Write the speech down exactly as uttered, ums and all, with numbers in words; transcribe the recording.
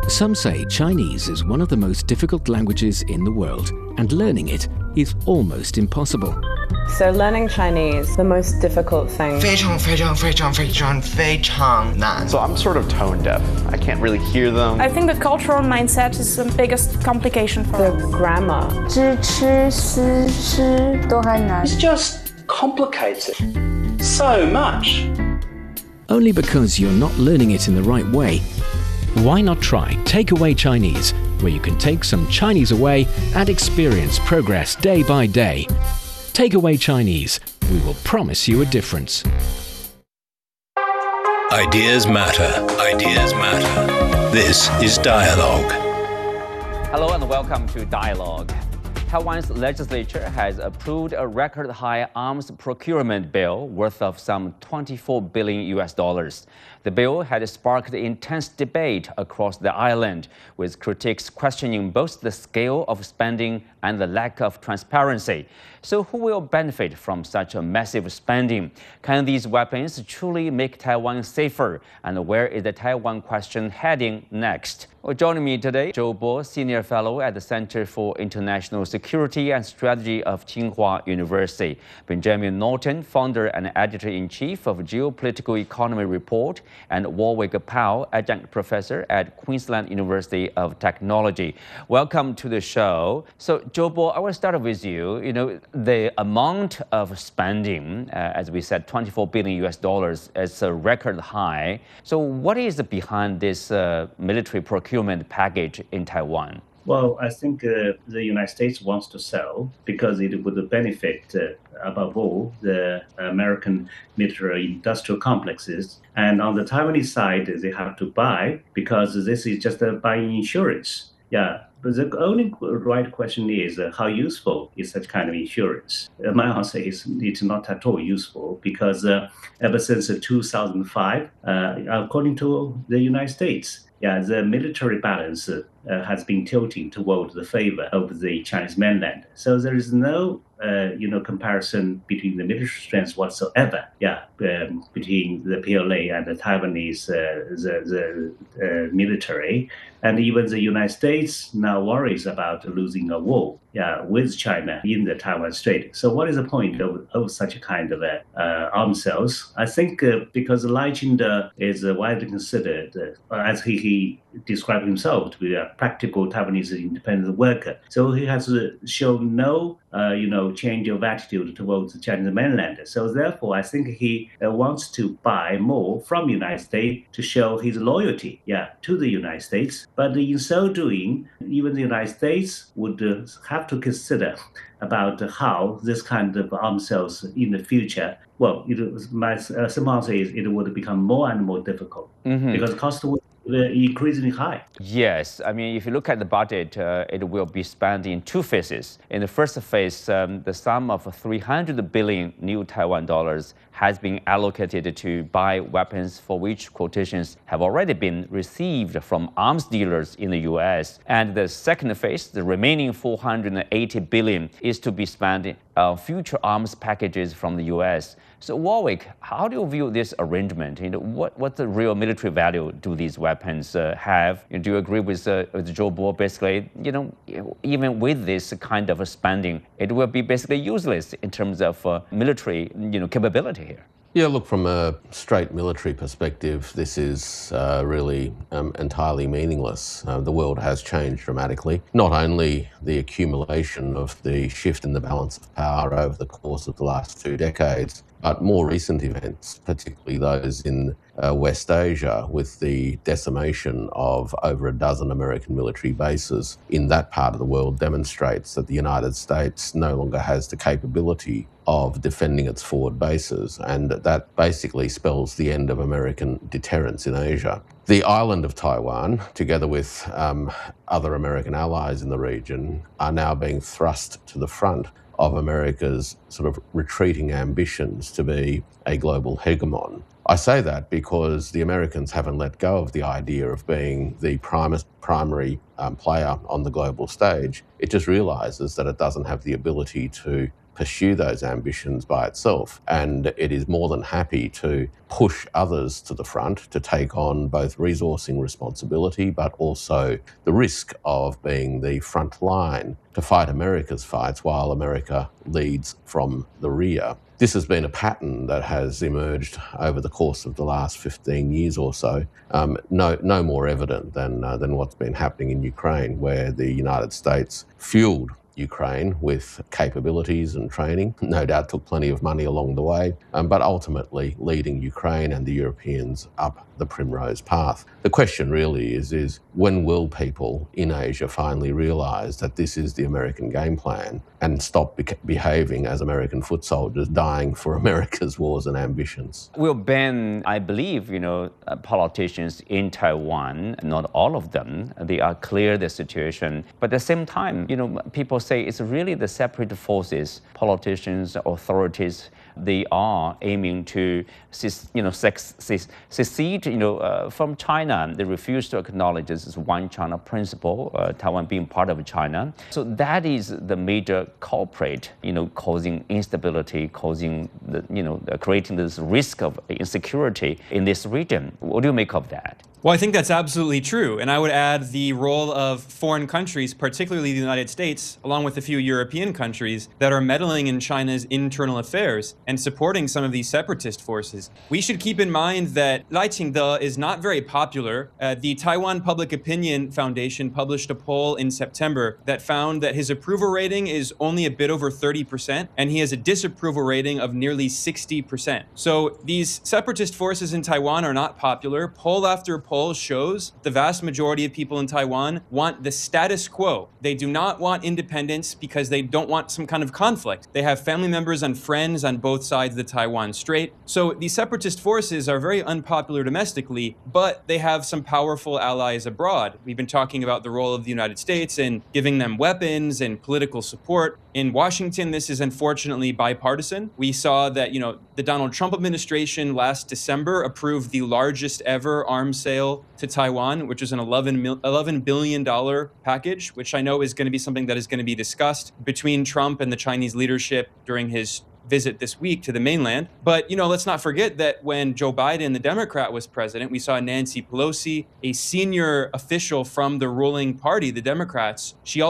Some say Chinese is one of the most difficult languages in the world, and learning it is almost impossible. So learning Chinese, the most difficult thing. 非常非常非常非常非常难. So I'm sort of tone deaf. I can't really hear them. I think the cultural mindset is the biggest complication for The us. grammar. 知吃思吃都还难。 It's just complicated so much. Only because you're not learning it in the right way. Why not try Takeaway Chinese, where you can take some Chinese away and experience progress day by day. Takeaway Chinese. We will promise you a difference. Ideas matter. Ideas matter. This is Dialogue. Hello and welcome to Dialogue. Taiwan's legislature has approved a record-high arms procurement bill worth of some twenty-four billion U S dollars. The bill had sparked intense debate across the island, with critics questioning both the scale of spending and the lack of transparency. So who will benefit from such a massive spending? Can these weapons truly make Taiwan safer? And where is the Taiwan question heading next? Well, joining me today, Zhou Bo, Senior Fellow at the Center for International Security and Strategy of Tsinghua University, Benjamin Norton, Founder and Editor-in-Chief of Geopolitical Economy Report, and Warwick Powell, Adjunct Professor at Queensland University of Technology. Welcome to the show. So, Zhou Bo, I will start with you. You know, the amount of spending, uh, as we said, twenty-four billion U S dollars, is a record high. So, what is behind this uh, military procurement package in Taiwan? Well, I think uh, the United States wants to sell because it would benefit, uh, above all, the American military industrial complexes. And on the Taiwanese side, they have to buy because this is just uh, buying insurance. Yeah, but the only right question is uh, how useful is such kind of insurance? Uh, my answer is it's not at all useful because uh, ever since uh, two thousand five, uh, according to the United States, yeah, the military balance uh, uh, has been tilting toward the favor of the Chinese mainland. So there is no, uh, you know, comparison between the military strengths whatsoever. Yeah, um, between the P L A and the Taiwanese uh, the, the uh, military, and even the United States now worries about losing a war. Yeah, with China in the Taiwan Strait. So what is the point of, of such a kind of a, uh, arms sales? I think uh, because Lai Ching-te is uh, widely considered, uh, as he, he described himself, to be a practical Taiwanese independent worker. So he has uh, shown no, uh, you know, change of attitude towards the Chinese mainland. So therefore, I think he uh, wants to buy more from the United States to show his loyalty, yeah, to the United States. But in so doing, even the United States would uh, have to consider about how this kind of arms sales in the future, well, it, my uh, simple answer is it would become more and more difficult mm-hmm. because the cost would be increasingly high. Yes, I mean, if you look at the budget, uh, it will be spent in two phases. In the first phase, um, the sum of three hundred billion new Taiwan dollars has been allocated to buy weapons for which quotations have already been received from arms dealers in the U S. And the second phase, the remaining four hundred eighty billion, is to be spent on uh, future arms packages from the U S. So Warwick, how do you view this arrangement? You know, what what the real military value do these weapons uh, have? Do you agree with, uh, with Zhou Bo? Basically, you know, even with this kind of spending, it will be basically useless in terms of uh, military, you know, capability here. Yeah, look, from a straight military perspective, this is uh, really um, entirely meaningless. Uh, the world has changed dramatically. Not only the accumulation of the shift in the balance of power over the course of the last two decades, but more recent events, particularly those in uh, West Asia, with the decimation of over a dozen American military bases in that part of the world, demonstrates that the United States no longer has the capability of defending its forward bases, and that basically spells the end of American deterrence in Asia. The island of Taiwan, together with um, other American allies in the region, are now being thrust to the front of America's sort of retreating ambitions to be a global hegemon. I say that because the Americans haven't let go of the idea of being the prim- primary um, player on the global stage. It just realises that it doesn't have the ability to pursue those ambitions by itself. And it is more than happy to push others to the front to take on both resourcing responsibility, but also the risk of being the front line to fight America's fights while America leads from the rear. This has been a pattern that has emerged over the course of the last fifteen years or so, um, no, no more evident than, uh, than what's been happening in Ukraine, where the United States fueled Ukraine with capabilities and training, no doubt took plenty of money along the way, um, but ultimately leading Ukraine and the Europeans up the primrose path. The question really is, is when will people in Asia finally realise that this is the American game plan and stop be- behaving as American foot soldiers dying for America's wars and ambitions? Well, Ben, I believe, you know, uh, politicians in Taiwan, not all of them, they are clear the situation. But at the same time, you know, people say it's really the separate forces, politicians, authorities, they are aiming to, you know, secede, you know, uh, from China. They refuse to acknowledge this is one China principle, uh, Taiwan being part of China. So that is the major culprit, you know, causing instability, causing, the, you know, creating this risk of insecurity in this region. What do you make of that? Well, I think that's absolutely true. And I would add the role of foreign countries, particularly the United States, along with a few European countries, that are meddling in China's internal affairs and supporting some of these separatist forces. We should keep in mind that Lai Ching-te is not very popular. Uh, the Taiwan Public Opinion Foundation published a poll in September that found that his approval rating is only a bit over thirty percent, and he has a disapproval rating of nearly sixty percent. So these separatist forces in Taiwan are not popular. Poll after poll shows the vast majority of people in Taiwan want the status quo. They do not want independence because they don't want some kind of conflict. They have family members and friends on both sides of the Taiwan Strait. So these separatist forces are very unpopular domestically, but they have some powerful allies abroad. We've been talking about the role of the United States in giving them weapons and political support. In Washington, this is unfortunately bipartisan. We saw that, you know, the Donald Trump administration last December approved the largest ever arms sale to Taiwan, which is an eleven billion dollars package, which I know is going to be something that is going to be discussed between Trump and the Chinese leadership during his visit this week to the mainland. But, you know, let's not forget that when Joe Biden, the Democrat, was president, we saw Nancy Pelosi, a senior official from the ruling party, the Democrats. She